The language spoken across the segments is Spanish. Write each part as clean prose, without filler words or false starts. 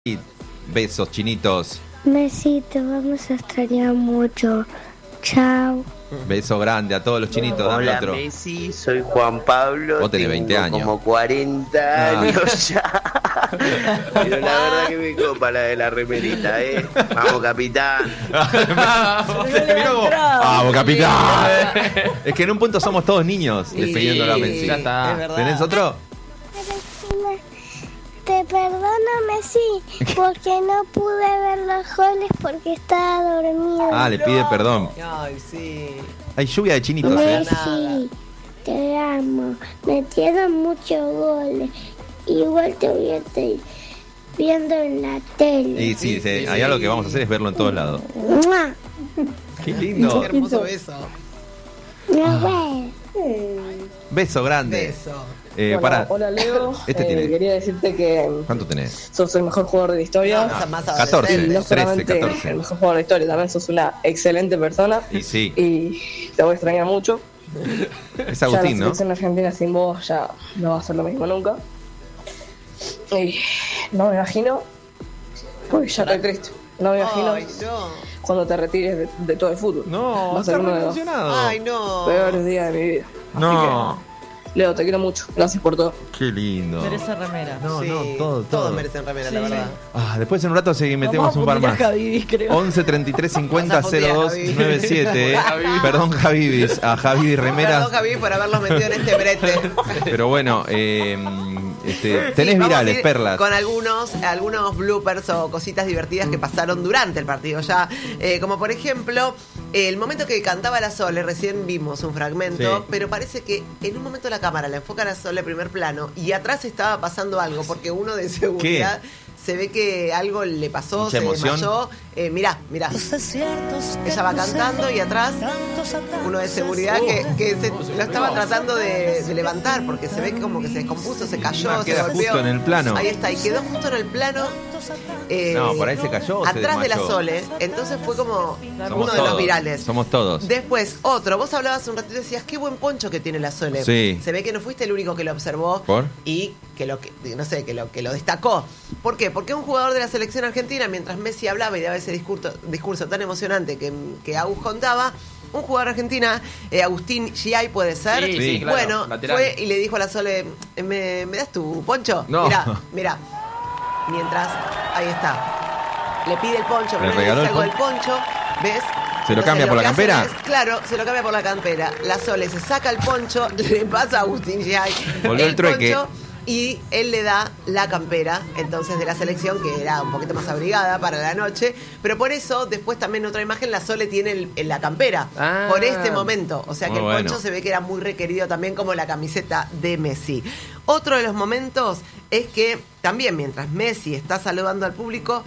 Besos, chinitos. Messi, te vamos a extrañar mucho. Chao. Beso grande a todos los chinitos. Dame Hola otro. Messi, soy Juan Pablo. Vos tenés 20 tengo años. como 40 años ya. Pero la verdad que me copa la de la remerita, Vamos, capitán. ¡Vamos, capitán! Es que en un punto somos todos niños despidiéndolo a Messi. Ya está. Es verdad. ¿Tenés otro? Te perdono, Messi, porque no pude ver los goles porque estaba dormido. Ah, le pide perdón. Ay, sí. Hay lluvia de chinitos, Messi, te amo. Metieron muchos goles. Igual te voy a estar viendo en la tele. Y sí, hay algo que vamos a hacer es verlo en todos lados. ¡Mua! Qué lindo. Qué hermoso beso. Nos vemos. Beso grande. Beso. Pará. Hola Leo, Este tiene. quería decirte que ¿Cuánto tenés? sos el mejor jugador de la historia. Más 14. Y adolescente. no solamente 13, 14. el mejor jugador de la historia, también sos una excelente persona. Y sí, Y te voy a extrañar mucho. es Ya la Agustín, ¿no? selección argentina sin vos ya no va a ser lo mismo nunca. Y no me imagino, porque ya estoy triste. No me imagino Ay, no. cuando te retires de todo el fútbol. No, va a ser está uno de los emocionado. Ay, no. peores días de mi vida. No, Leo, te quiero mucho. Gracias por todo. qué lindo. Merece remera. No, Sí, no, todo. Todos merecen remera, la Sí. verdad. Después en un rato metemos un par más. Javi, creo. 11 33 50 Vas a fundir a 02 Javi. 97. Perdón, Javibis. A Javi Remeras. Perdón, Javi, por haberlos metido en este brete. Pero bueno, tenés Sí, vamos a virales, ir perlas. Con algunos bloopers o cositas divertidas que pasaron durante el partido ya. Como por ejemplo, el momento que cantaba la Sole, recién vimos un fragmento, Sí. pero parece que en un momento la cámara la enfoca a la Sole primer plano y atrás estaba pasando algo, porque uno de seguridad se ve que algo le pasó, Mucha se emoción. desmayó. Mirá. Ella va cantando y atrás uno de seguridad que lo estaba tratando de levantar porque se ve que como que se descompuso, se cayó, se Queda golpeó. justo en el plano. Ahí está, y quedó justo en el plano. No, por ahí se cayó o se atrás de la desmayó. Sole. Entonces fue como Somos uno de todos, los virales. Somos todos. Después, otro. Vos hablabas un ratito y decías, qué buen poncho que tiene la Sole. Sí. Se ve que no fuiste el único que lo observó. ¿Por? Y que lo destacó. ¿Por qué? Porque un jugador de la selección argentina, mientras Messi hablaba y daba ese discurso tan emocionante que Agus contaba, un jugador argentina, Agustín Giai, ¿puede ser? Sí, sí, claro, Bueno, lateral. fue y le dijo a la Sole, ¿me das tu poncho? No. Mirá. Mientras, ahí está. Le pide el poncho, ¿Le primero regaló le el saco el poncho, ¿ves? ¿Se lo Entonces, cambia por la que hace campera? es, claro, se lo cambia por la campera. La Sole se saca el poncho, le pasa a Agustín Giai Volvió el trueque. poncho y él le da la campera, entonces, de la selección, que era un poquito más abrigada para la noche. Pero por eso, después también otra imagen, la Sole tiene la campera. Ah. Por este momento. O sea que Muy el poncho bueno. se ve que era muy requerido también, como la camiseta de Messi. Otro de los momentos es que también mientras Messi está saludando al público,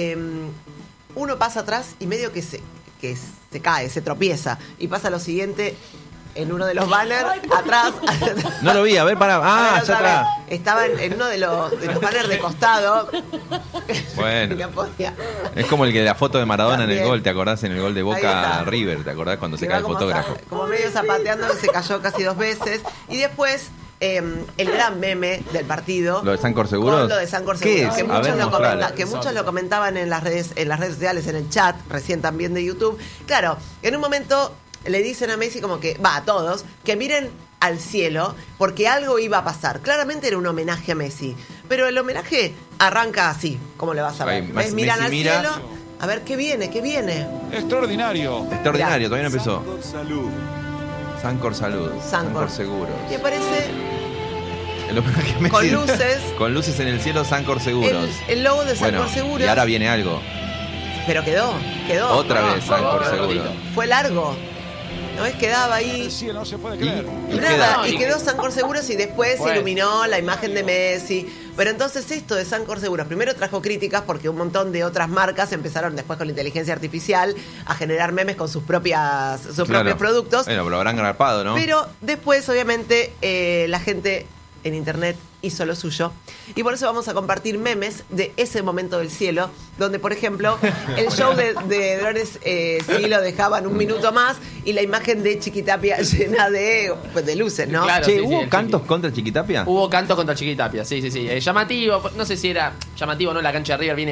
uno pasa atrás y medio que se cae, se tropieza. Y pasa lo siguiente en uno de los banners, atrás. No lo vi, a ver, para. A ver, Ya otra vez. atrás. Estaba en uno de los banners de costado. Bueno. No podía. Es como el que la foto de Maradona en También. el gol, ¿te acordás? En el gol de Ahí Boca está. River, ¿te acordás cuando se Que cae va el como fotógrafo? como medio zapateando, que se cayó casi 2 veces. Y después, el gran meme del partido. ¿Lo de Sancor Seguros? Con lo de Sancor ¿Qué Seguros. es? Que, A ver, mostralo. muchos lo comentaban en las redes sociales, en el chat, recién también de YouTube. Claro, en un momento le dicen a Messi como que, a todos, que miren al cielo, porque algo iba a pasar. Claramente era un homenaje a Messi. Pero el homenaje arranca así, como le vas a ver. Ahí, ¿Ves? Miran Messi al mira. cielo. A ver, ¿qué viene? ¿Qué viene? Extraordinario. Extraordinario, todavía no empezó. Salud. Sancor Salud. Sancor. Seguros. Y aparece El homenaje a Messi. con luces. Con luces en el cielo, Sancor Seguros. El logo de Sancor Bueno, Seguros. y ahora viene algo. Pero quedó. Otra vez Sancor Seguros. Fue largo. ¿No es? Quedaba ahí. Sí, no se puede Y, creer. y Nada, queda. y quedó Sancor Seguros y después se iluminó la imagen de Messi. Pero entonces esto de Sancor Seguros primero trajo críticas porque un montón de otras marcas empezaron después con la inteligencia artificial a generar memes con sus propios productos. Bueno, pero lo habrán grapado, ¿no? Pero después, obviamente, la gente en internet hizo lo suyo. Y por eso vamos a compartir memes de ese momento del cielo, donde, por ejemplo, el show de Dolores sí lo dejaban un minuto más y la imagen de Chiquitapia llena de luces, ¿no? Claro, Che, sí, ¿hubo el cantos contra Chiquitapia? Hubo canto contra Chiquitapia, sí. Llamativo, no sé si era llamativo o no, la cancha de River viene